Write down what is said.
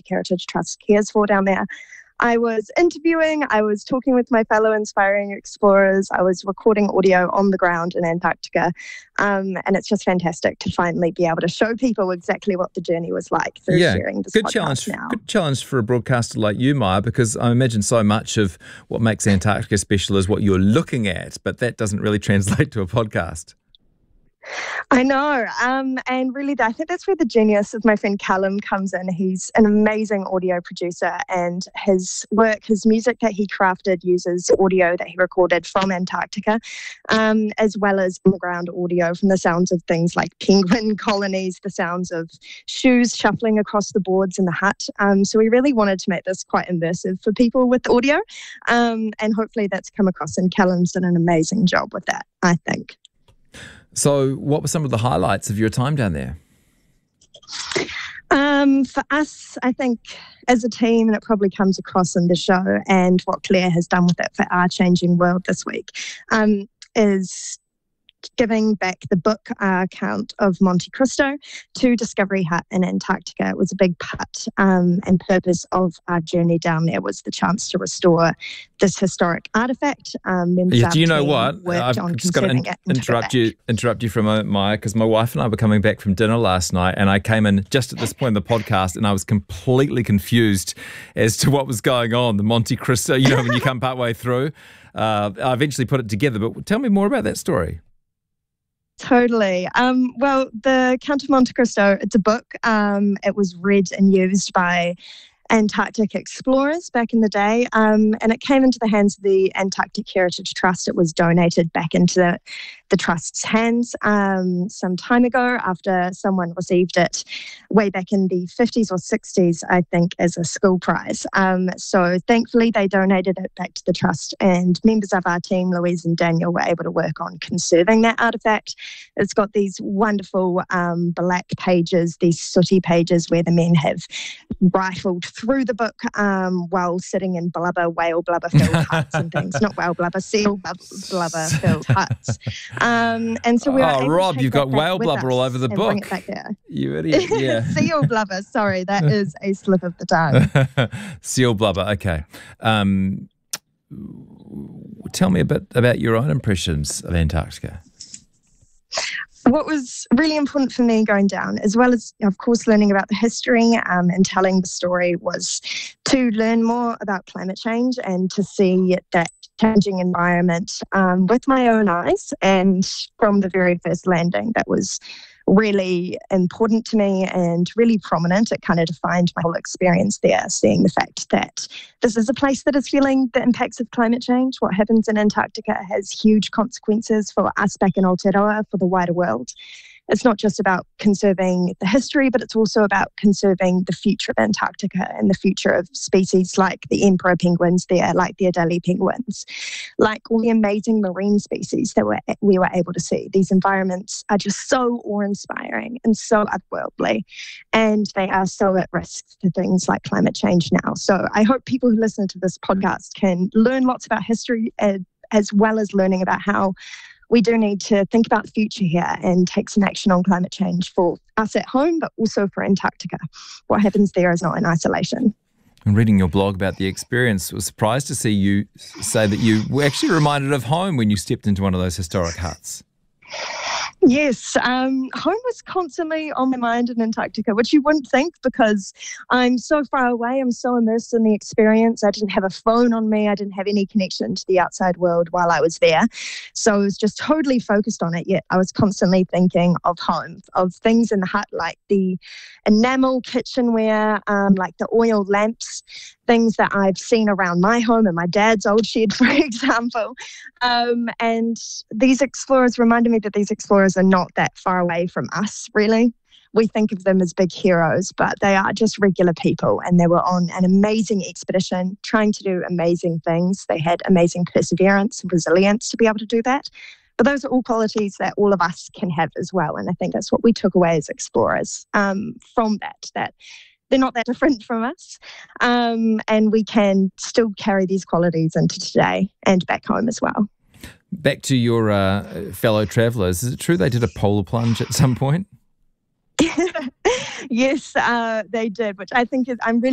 Antarctic Heritage Trust cares for down there. I was interviewing, I was talking with my fellow inspiring explorers, I was recording audio on the ground in Antarctica, and it's just fantastic to finally be able to show people exactly what the journey was like through sharing this podcast now. Good challenge for a broadcaster like you, Maya, because I imagine so much of what makes Antarctica special is what you're looking at, but that doesn't really translate to a podcast. I know, and really I think that's where the genius of my friend Callum comes in. He's an amazing audio producer, and his music that he crafted uses audio that he recorded from Antarctica, as well as on-the-ground audio from the sounds of things like penguin colonies, the sounds of shoes shuffling across the boards in the hut. So we really wanted to make this quite immersive for people with audio, and hopefully that's come across, and Callum's done an amazing job with that, I think. So what were some of the highlights of your time down there? For us, I think as a team, and it probably comes across in the show and what Claire has done with it for Our Changing World this week, is giving back the book account of Monte Cristo to Discovery Hut in Antarctica. It was a big part and purpose of our journey down there was the chance to restore this historic artefact. Do you know what? I've just got to interrupt you for a moment, Maya, because my wife and I were coming back from dinner last night, and I came in just at this point in the podcast, and I was completely confused as to what was going on. The Monte Cristo, when you come partway through, I eventually put it together. But tell me more about that story. Totally. Well, the Count of Monte Cristo, it's a book. It was read and used by Antarctic explorers back in the day, and it came into the hands of the Antarctic Heritage Trust. It was donated back into the Trust's hands some time ago after someone received it way back in the 50s or 60s, I think, as a school prize. So thankfully they donated it back to the Trust, and members of our team, Louise and Daniel, were able to work on conserving that artefact. It's got these wonderful black pages, these sooty pages where the men have rifled through the book while sitting in whale blubber filled huts and things. Not whale blubber, seal blubber filled huts. And so we were able to Rob, take you've got that whale back with blubber all us over the and book. bring it back there. You idiot, yeah. Seal blubber, sorry, that is a slip of the tongue. Seal blubber, okay. Tell me a bit about your own impressions of Antarctica. What was really important for me going down, as well as, of course, learning about the history and telling the story, was to learn more about climate change and to see that changing environment with my own eyes. And from the very first landing, that was really important to me and really prominent. It kind of defined my whole experience there, seeing the fact that this is a place that is feeling the impacts of climate change. What happens in Antarctica has huge consequences for us back in Aotearoa, for the wider world. It's not just about conserving the history, but it's also about conserving the future of Antarctica and the future of species like the emperor penguins there, like the Adelie penguins, like all the amazing marine species that we were able to see. These environments are just so awe-inspiring and so otherworldly, and they are so at risk to things like climate change now. So I hope people who listen to this podcast can learn lots about history as well as learning about how we do need to think about the future here and take some action on climate change for us at home, but also for Antarctica. What happens there is not in isolation. And reading your blog about the experience, I was surprised to see you say that you were actually reminded of home when you stepped into one of those historic huts. Yes, home was constantly on my mind in Antarctica, which you wouldn't think because I'm so far away, I'm so immersed in the experience. I didn't have a phone on me, I didn't have any connection to the outside world while I was there. So I was just totally focused on it, yet I was constantly thinking of home, of things in the hut like the enamel kitchenware, like the oil lamps, things that I've seen around my home and my dad's old shed, for example. And these explorers reminded me that these explorers are not that far away from us, really. We think of them as big heroes, but they are just regular people, and they were on an amazing expedition trying to do amazing things. They had amazing perseverance and resilience to be able to do that. But those are all qualities that all of us can have as well. And I think that's what we took away as explorers from that they're not that different from us. And we can still carry these qualities into today and back home as well. Back to your fellow travellers, is it true they did a polar plunge at some point? Yes, they did, which I think is, I'm really